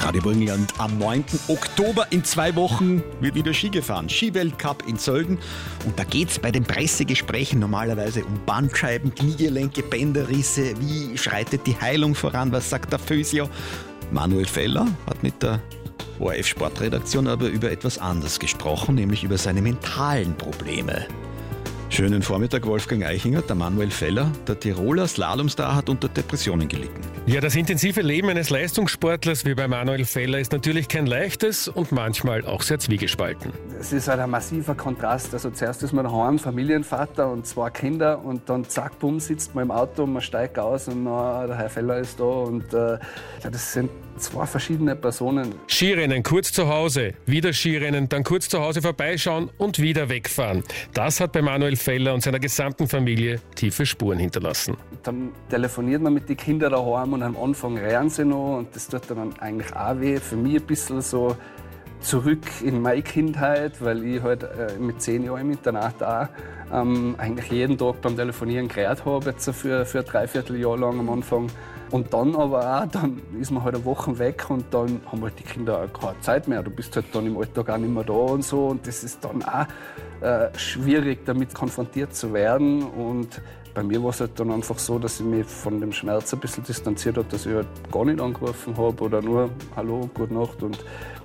Radio Burgenland am 9. Oktober in 2 Wochen wird wieder Ski gefahren. Skiweltcup in Sölden. Und da geht es bei den Pressegesprächen normalerweise um Bandscheiben, Kniegelenke, Bänderrisse. Wie schreitet die Heilung voran? Was sagt der Physio? Manuel Feller hat mit der ORF-Sportredaktion aber über etwas anderes gesprochen, nämlich über seine mentalen Probleme. Schönen Vormittag, Wolfgang Eichinger. Der Manuel Feller, der Tiroler Slalomstar, hat unter Depressionen gelitten. Ja, das intensive Leben eines Leistungssportlers wie bei Manuel Feller ist natürlich kein leichtes und manchmal auch sehr zwiegespalten. Es ist halt ein massiver Kontrast. Also zuerst ist man daheim, Familienvater und 2 Kinder und dann zack, bumm, sitzt man im Auto und man steigt aus und der Herr Feller ist da und das sind 2 verschiedene Personen. Skirennen, kurz zu Hause, wieder Skirennen, dann kurz zu Hause vorbeischauen und wieder wegfahren. Das hat bei Manuel Feller und seiner gesamten Familie tiefe Spuren hinterlassen. Dann telefoniert man mit den Kindern daheim und am Anfang rennen sie noch und das tut dann eigentlich auch weh. Für mich ein bisschen so zurück in meine Kindheit, weil ich halt mit 10 Jahren im Internat auch eigentlich jeden Tag beim Telefonieren geredet habe, jetzt für ein Dreivierteljahr lang am Anfang. Und dann aber auch, dann ist man halt eine Woche weg und dann haben halt die Kinder auch keine Zeit mehr. Du bist halt dann im Alltag auch nicht mehr da und so. Und das ist dann auch schwierig, damit konfrontiert zu werden. Und bei mir war es halt dann einfach so, dass ich mich von dem Schmerz ein bisschen distanziert habe, dass ich halt gar nicht angerufen habe oder nur Hallo, gute Nacht. Und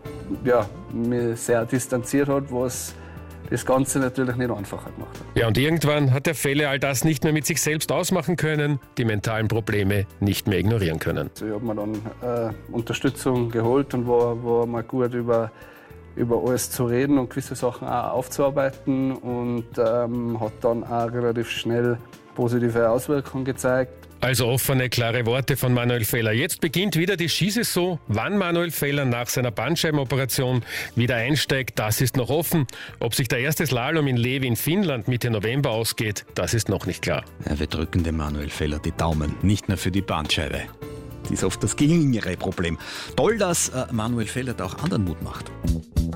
ja, mich sehr distanziert hat, was das Ganze natürlich nicht einfacher gemacht hat. Ja, und irgendwann hat der Feller all das nicht mehr mit sich selbst ausmachen können, die mentalen Probleme nicht mehr ignorieren können. Also ich habe mir dann Unterstützung geholt und war mal gut über alles zu reden und gewisse Sachen auch aufzuarbeiten und hat dann auch relativ schnell positive Auswirkungen gezeigt. Also offene, klare Worte von Manuel Feller. Jetzt beginnt wieder die Skisaison. Wann Manuel Feller nach seiner Bandscheibenoperation wieder einsteigt, das ist noch offen. Ob sich der erste Slalom in Levi in Finnland Mitte November ausgeht, das ist noch nicht klar. Ja, wir drücken dem Manuel Feller die Daumen, nicht nur für die Bandscheibe. Die ist oft das geringere Problem. Toll, dass Manuel Feller da auch anderen Mut macht.